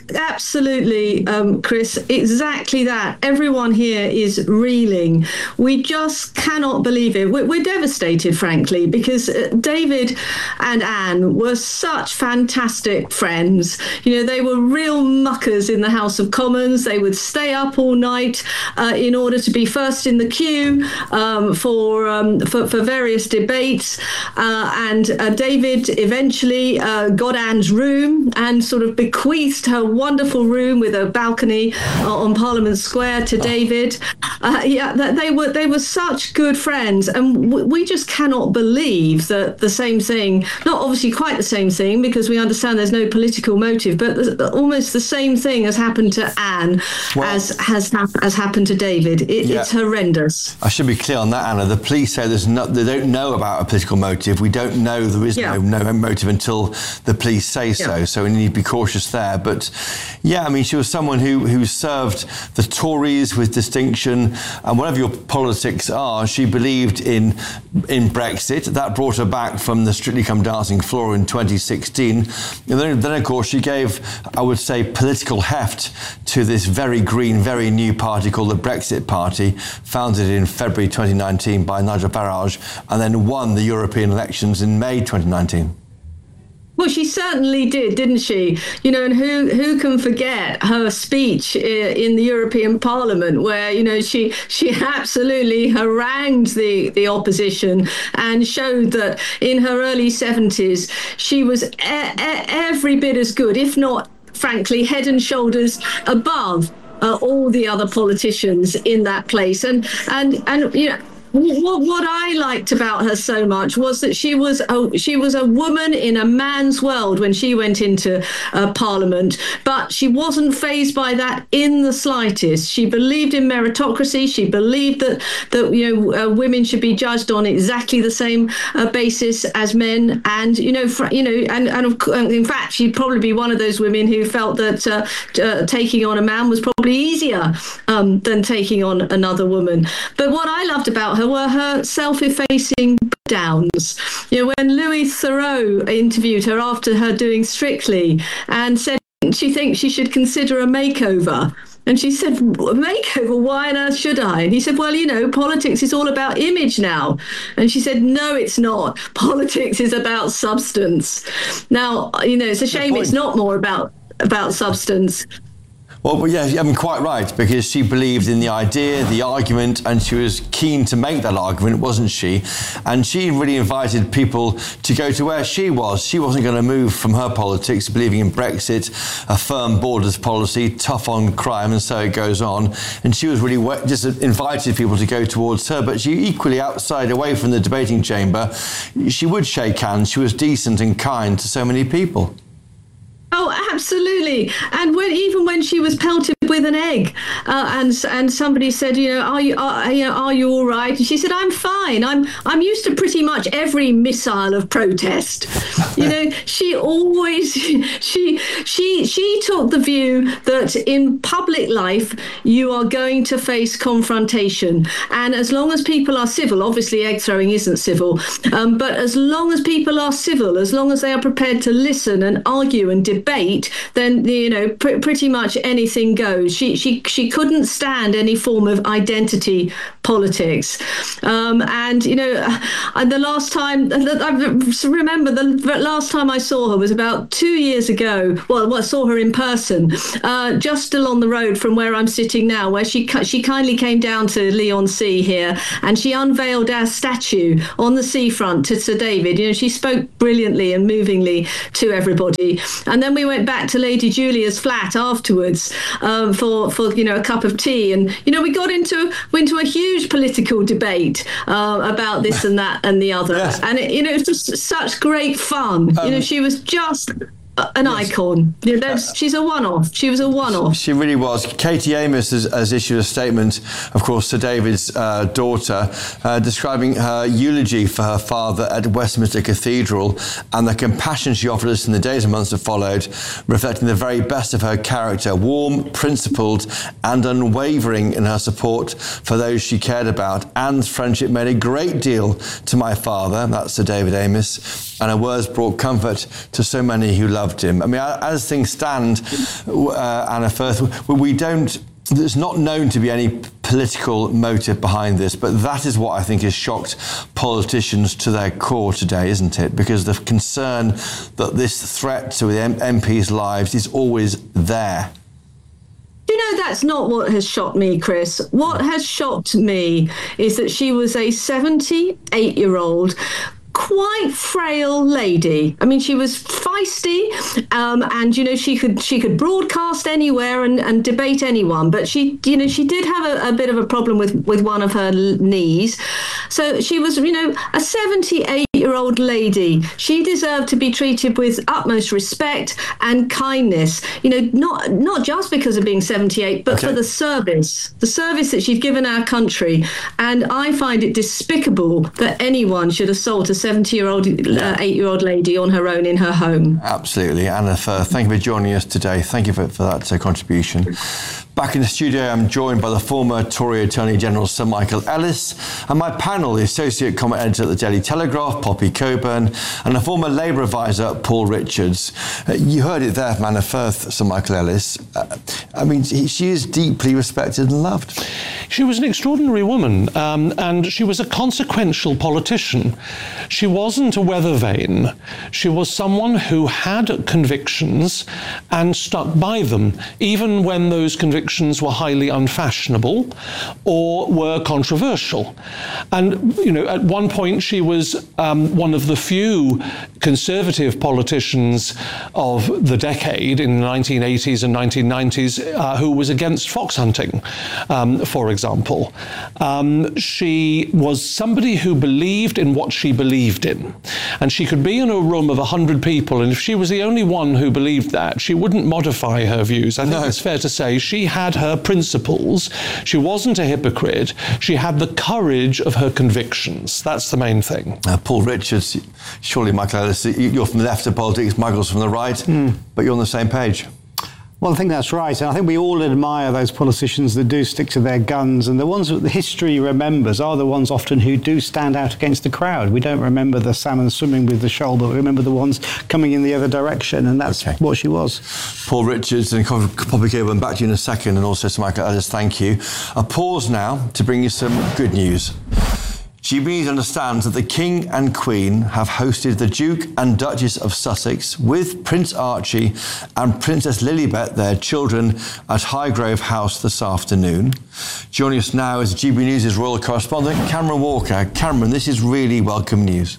absolutely, um, Chris. Exactly that. Everyone here is reeling. We just cannot believe it. We're, we're devastated, frankly, because David and Anne were such fantastic friends. You know, they were real muckers in the House of Commons. They would stay up all night uh, in order to be first in the queue um, for, um, for for various debates. Uh, and uh, David eventually uh, got Anne's room and sort of bequeathed her wonderful room with a balcony uh, on Parliament Square to David. Uh, yeah, they were they were such good friends, and w- we just cannot believe that the same thing, not obviously quite the same thing, because we understand there's no political motive, but the, almost the same thing has happened to Anne well, as has has happened to David. It, yeah. It's horrendous. I should be clear on that, Anna. The police say there's no, they don't know about a political motive. We don't know there is yeah. no, no motive until the police say so. Yeah. So we need to be cautious there. But yeah, I mean, she was someone who, who served the Tories with distinction, and whatever your politics are, she believed in in Brexit. That brought her back from the Strictly Come Dancing floor in twenty sixteen. And then, then, of course, she gave, I would say, political heft to this very green, very new party called the Brexit Party, founded in February twenty nineteen by Nigel Farage, and then won the European elections in May twenty nineteen. Well, she certainly did, didn't she? You know, and who who can forget her speech in the European Parliament, where, you know, she she absolutely harangued the, the opposition and showed that in her early seventies, she was e- e- every bit as good, if not, frankly, head and shoulders above uh, all the other politicians in that place. And, and, and you know, What, what I liked about her so much was that she was a, she was a woman in a man's world when she went into uh, Parliament, but she wasn't fazed by that in the slightest. She believed in meritocracy. She believed that that you know uh, women should be judged on exactly the same uh, basis as men, and you know fr- you know and and of, in fact she'd probably be one of those women who felt that uh, uh, taking on a man was probably easier um, than taking on another woman. But what I loved about her were her self-effacing downs. You know, when Louis Theroux interviewed her after her doing Strictly and said she thinks she should consider a makeover. And she said, a makeover? Why on earth should I? And he said, well, you know, politics is all about image now. And she said, no, it's not. Politics is about substance. Now, you know, it's a shame it's not more about about substance. Well, yeah, I mean, quite right, because she believed in the idea, the argument, and she was keen to make that argument, wasn't she? And she really invited people to go to where she was. She wasn't going to move from her politics, believing in Brexit, a firm borders policy, tough on crime, and so it goes on. And she was really just invited people to go towards her, but she equally outside, away from the debating chamber, she would shake hands. She was decent and kind to so many people. Oh, absolutely. And when even when she was pelted with an egg, uh, and and somebody said, you know, are you are, you know, are you all right? And she said, I'm fine. I'm I'm used to pretty much every missile of protest. You know, she always she she she took the view that in public life you are going to face confrontation, and as long as people are civil, obviously egg throwing isn't civil, um, but as long as people are civil, as long as they are prepared to listen and argue and debate, debate, then you know pr- pretty much anything goes. She she she couldn't stand any form of identity politics, um, and you know, and the last time I remember the last time I saw her was about two years ago. Well, I saw her in person, uh, just still on the road from where I'm sitting now, where she she kindly came down to Leigh-on-Sea here, and she unveiled our statue on the seafront to Sir David. You know, she spoke brilliantly and movingly to everybody, and then we went back to Lady Julia's flat afterwards um, for for you know a cup of tea, and you know we got into into a huge political debate uh, about this and that and the other, yes. and it, you know it was just such great fun. Um, you know, she was just an yes. icon. You know, she's a one-off. She was a one-off. She really was. Katie Amos has, has issued a statement, of course, to David's uh, daughter, uh, describing her eulogy for her father at Westminster Cathedral and the compassion she offered us in the days and months that followed, reflecting the very best of her character, warm, principled, and unwavering in her support for those she cared about. Anne's friendship made a great deal to my father, that's Sir David Amos, and her words brought comfort to so many who loved him. I mean, as things stand, uh, Anna Firth, we don't, there's not known to be any political motive behind this, but that is what I think has shocked politicians to their core today, isn't it? Because the concern that this threat to the M Ps' lives is always there. You know, that's not what has shocked me, Chris. What has shocked me is that she was a seventy-eight-year-old quite frail lady. I mean, she was feisty, um, and you know, she could she could broadcast anywhere and, and debate anyone. But she, you know, she did have a, a bit of a problem with with one of her knees. So she was, you know, a seventy-eight-year-old lady. She deserved to be treated with utmost respect and kindness. You know, not not just because of being seventy-eight, but okay. for the service, the service that she'd given our country. And I find it despicable that anyone should assault a seventy-year-old, uh, eight-year-old lady on her own in her home. Absolutely. Anna Firth, thank you for joining us today. Thank you for, for that uh, contribution. Back in the studio, I'm joined by the former Tory Attorney General, Sir Michael Ellis, and my panel, the Associate Comment Editor at the Daily Telegraph, Poppy Coburn, and a former Labour advisor, Paul Richards. Uh, you heard it there from Anna Firth, Sir Michael Ellis. Uh, I mean, he, she is deeply respected and loved. She was an extraordinary woman, um, and she was a consequential politician. She wasn't a weather vane. She was someone who had convictions and stuck by them, even when those convictions were highly unfashionable or were controversial. And, you know, at one point she was um, one of the few conservative politicians of the decade in the nineteen eighties and nineteen nineties uh, who was against fox hunting, um, for example. Um, she was somebody who believed in what she believed in. And she could be in a room of one hundred people, and if she was the only one who believed that, she wouldn't modify her views. I think no. it's fair to say she had her principles. She wasn't a hypocrite. She had the courage of her convictions. That's the main thing. Uh, Paul Richards, surely, Michael Ellis, you're from the left of politics, Michael's from the right, mm. but you're on the same page. Well, I think that's right. And I think we all admire those politicians that do stick to their guns. And the ones that history remembers are the ones often who do stand out against the crowd. We don't remember the salmon swimming with the shoal, but we remember the ones coming in the other direction. And that's okay. what she was. Paul Richards and Poppy Coburn, back to you in a second. And also to Michael Ellis, thank you. A pause now to bring you some good news. G B News understands that the King and Queen have hosted the Duke and Duchess of Sussex with Prince Archie and Princess Lilibet, their children, at Highgrove House this afternoon. Joining us now is G B News' royal correspondent, Cameron Walker. Cameron, this is really welcome news.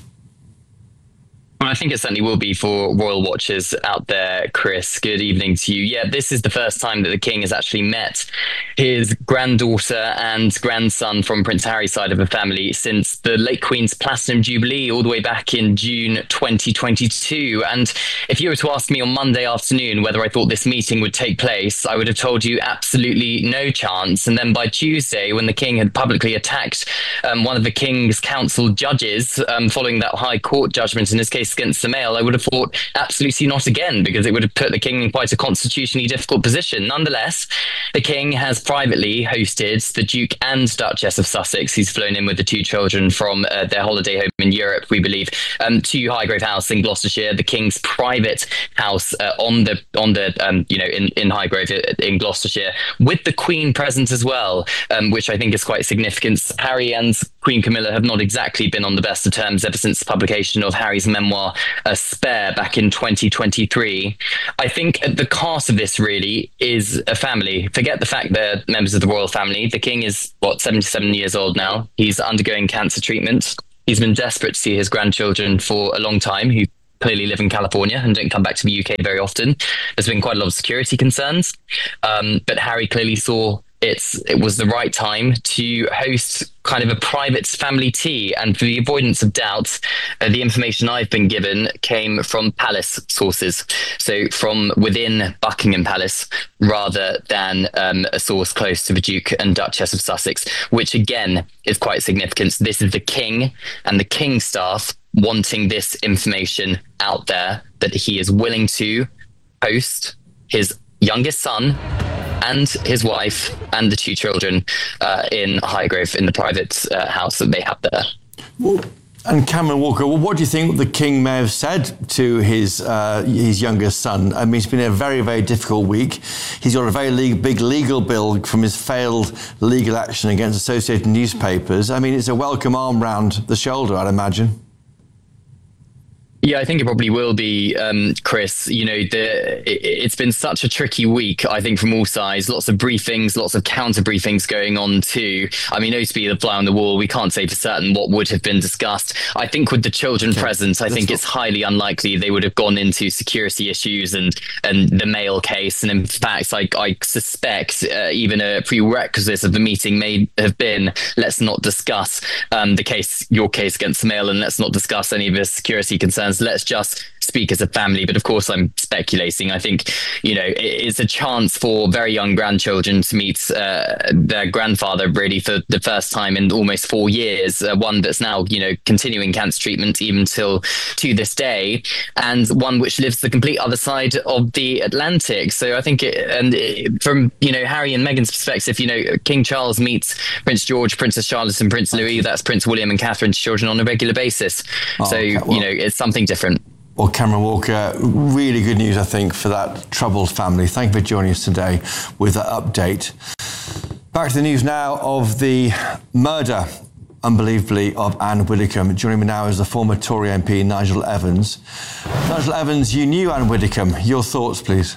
Well, I think it certainly will be for royal watchers out there, Chris. Good evening to you. Yeah, this is the first time that the King has actually met his granddaughter and grandson from Prince Harry's side of the family since the late Queen's Platinum Jubilee all the way back in June twenty twenty-two. And if you were to ask me on Monday afternoon whether I thought this meeting would take place, I would have told you absolutely no chance. And then by Tuesday, when the King had publicly attacked um, one of the King's Council judges um, following that High Court judgment, in this case against the Mail, I would have thought absolutely not again, because it would have put the King in quite a constitutionally difficult position. Nonetheless, the King has privately hosted the Duke and Duchess of Sussex. He's flown in with the two children from uh, their holiday home in Europe, we believe, um, to Highgrove House in Gloucestershire, the King's private house uh, on the on the um, you know in in Highgrove in Gloucestershire, with the Queen present as well, um, which I think is quite significant. Harry and Queen Camilla have not exactly been on the best of terms ever since the publication of Harry's memoir, A Spare, back in twenty twenty-three. I think at the heart of this really is a family. Forget the fact they're members of the royal family. The King is, what, seventy-seven years old now. He's undergoing cancer treatment. He's been desperate to see his grandchildren for a long time, who clearly live in California and don't come back to the U K very often. There's been quite a lot of security concerns. Um, but Harry clearly saw It's, it was the right time to host kind of a private family tea. And for the avoidance of doubt, uh, the information I've been given came from palace sources. So from within Buckingham Palace, rather than um, a source close to the Duke and Duchess of Sussex, which again is quite significant. This is the King and the King staff wanting this information out there, that he is willing to host his youngest son and his wife and the two children uh, in Highgrove, in the private uh, house that they have there. Well, and Cameron Walker, well, what do you think the King may have said to his uh, his youngest son? I mean, it's been a very, very difficult week. He's got a very le- big legal bill from his failed legal action against Associated Newspapers. I mean, it's a welcome arm round the shoulder, I'd imagine. Yeah, I think it probably will be, um, Chris. You know, the, it, it's been such a tricky week, I think, from all sides. Lots of briefings, lots of counter briefings going on too. I mean, no to be the fly on the wall, we can't say for certain what would have been discussed. I think with the children okay. present, I That's think not... it's highly unlikely they would have gone into security issues and, and the Mail case. And in fact, I, I suspect uh, even a prerequisite of the meeting may have been, let's not discuss um, the case, your case against the Mail, and let's not discuss any of the security concerns. Let's just speak as a family. But of course, I'm speculating. I think, you know, it's a chance for very young grandchildren to meet uh, their grandfather really for the first time in almost four years. Uh, one that's now, you know, continuing cancer treatment even till to this day, and one which lives the complete other side of the Atlantic. So I think, it, and it, from, you know, Harry and Meghan's perspective, you know, King Charles meets Prince George, Princess Charlotte and Prince Louis. That's Prince William and Catherine's children on a regular basis. Oh, so, okay, well, you know, it's something different. Well, Cameron Walker, really good news, I think, for that troubled family. Thank you for joining us today with that update. Back to the news now of the murder, unbelievably, of Anne Widdecombe. Joining me now is the former Tory M P, Nigel Evans. Nigel Evans, you knew Anne Widdecombe. Your thoughts, please.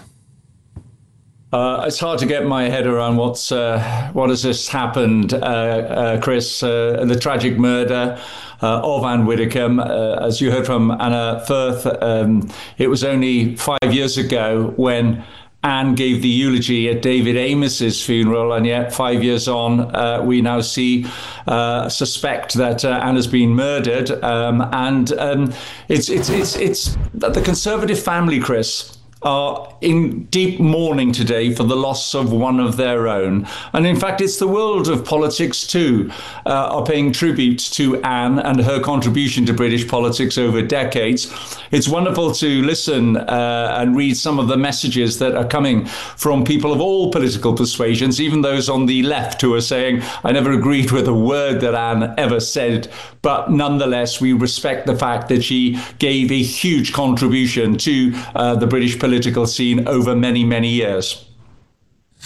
Uh, it's hard to get my head around what's uh, what has just happened, uh, uh, Chris. Uh, the tragic murder uh, of Anne Widdecombe. Uh, as you heard from Anna Firth, um, it was only five years ago when Anne gave the eulogy at David Amos's funeral, and yet five years on, uh, we now see, uh, suspect that uh, Anne has been murdered. Um, and um, it's it's it's it's the Conservative family, Chris, are in deep mourning today for the loss of one of their own. And in fact, it's the world of politics too, uh, are paying tribute to Anne and her contribution to British politics over decades. It's wonderful to listen uh, and read some of the messages that are coming from people of all political persuasions, even those on the left who are saying, I never agreed with a word that Anne ever said, but nonetheless, we respect the fact that she gave a huge contribution to uh, the British political scene over many, many years.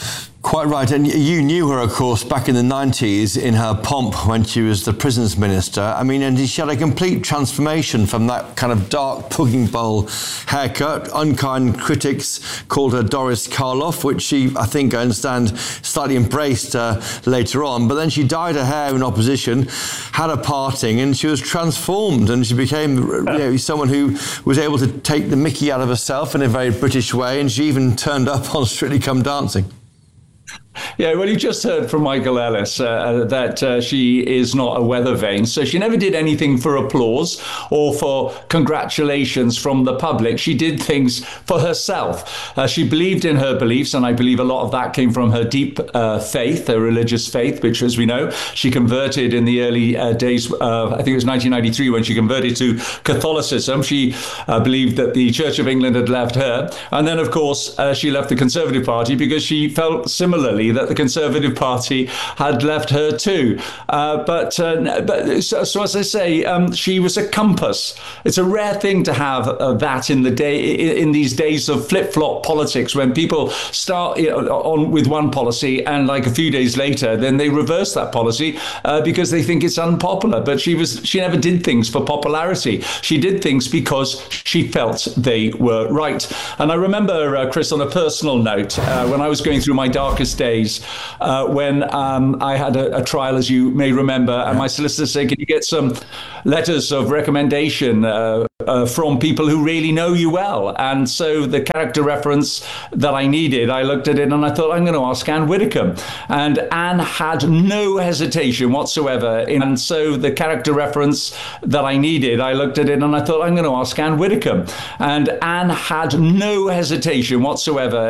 Quite right. And you knew her, of course, back in the nineties in her pomp when she was the prisons minister. I mean, and she had a complete transformation from that kind of dark pudding bowl haircut. Unkind critics called her Doris Karloff, which she, I think, I understand, slightly embraced uh, later on. But then she dyed her hair in opposition, had a parting, and she was transformed. And she became, you know, someone who was able to take the mickey out of herself in a very British way. And she even turned up on Strictly Come Dancing. Yeah, well, you just heard from Michael Ellis uh, that uh, she is not a weather vane. So she never did anything for applause or for congratulations from the public. She did things for herself. Uh, she believed in her beliefs, and I believe a lot of that came from her deep uh, faith, her religious faith, which, as we know, she converted in the early uh, days. Uh, I think it was nineteen ninety-three when she converted to Catholicism. She uh, believed that the Church of England had left her. And then, of course, uh, she left the Conservative Party because she felt similarly that the Conservative Party had left her too. Uh, but uh, but so, so as I say, um, she was a compass. It's a rare thing to have uh, that in the day in these days of flip-flop politics, when people start, you know, on with one policy and like a few days later, then they reverse that policy uh, because they think it's unpopular. But she was she never did things for popularity. She did things because she felt they were right. And I remember, uh, Chris, on a personal note, uh, when I was going through my darkest days, Uh, when um, I had a, a trial, as you may remember, and my solicitor said, can you get some letters of recommendation uh, uh, from people who really know you well? And so the character reference that I needed, I looked at it and I thought, I'm going to ask Anne Widdecombe. And Anne had no hesitation whatsoever. And so the character reference that I needed, I looked at it and I thought, I'm going to ask Anne Widdecombe. And Anne had no hesitation whatsoever